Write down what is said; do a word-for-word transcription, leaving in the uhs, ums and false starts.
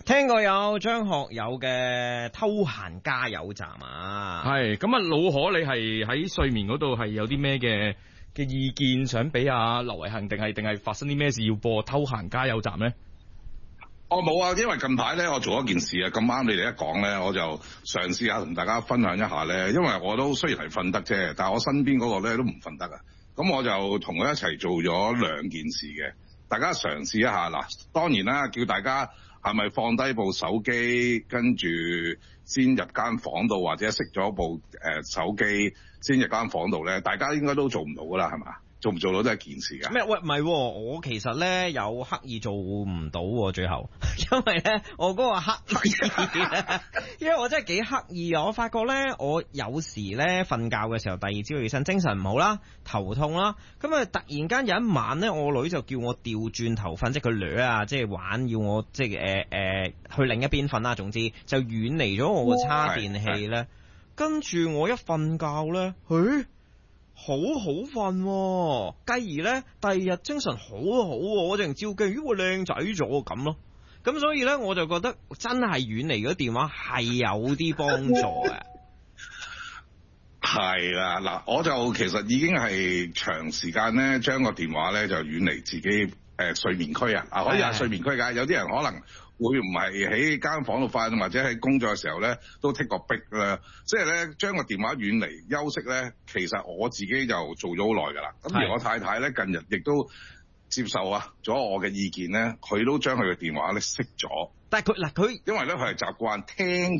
聽過有張學友嘅偷閒加油站啊， 係咁啊，老可你係喺睡眠嗰度係有啲咩嘅嘅意見想俾阿劉偉恒，定係定係發生啲咩事要播偷閒加油站咧？ 我冇啊，因為近排咧，我做一件事啊，咁啱你哋一講咧，我就嘗試下同大家分享一下咧。因為我都雖然係瞓得啫，但係我身邊嗰個咧都唔瞓得啊。咁我就同佢一齊做咗兩件事嘅，大家嘗試一下嗱。當然啦，叫大家係咪放低部手機，跟住先入間房度，或者熄咗部誒手機先入間房度咧？大家應該都做唔到噶啦，係嘛？做唔做到都係件事㗎。 咩？喂，唔係，我其實咧有刻意做唔到，最後，因為咧我嗰個刻意，因為我真係幾刻意啊！我發覺咧，我有時咧瞓覺嘅時候，第二朝起身精神唔好啦，頭痛啦，咁啊突然間有一晚咧，我女就叫我調轉頭瞓，即係佢掠啊，即係玩，要我即係誒誒去另一邊瞓啦。總之就遠離咗我個叉電器咧，跟住我一瞓覺咧，誒。好好瞓、啊，繼而咧第二日精神好好、啊，我淨照鏡，咦，我靚仔咗咁咯。咁所以咧，我就覺得真係遠離咗電話係有啲幫助嘅。 係啦，嗱，我就其實已經係長時間咧，將個電話咧就遠離自己誒、呃、睡眠區啊，啊可以係睡眠區㗎。有啲人可能會唔係喺間房度瞓，或者喺工作嘅時候咧都剔個壁啦。即係咧將個電話遠離休息咧，其實我自己就做咗好耐㗎啦。咁而我太太咧近日亦都接受啊咗我嘅意見咧，佢都將佢嘅電話咧熄咗。 但係佢嗱佢， 因為咧佢係習慣聽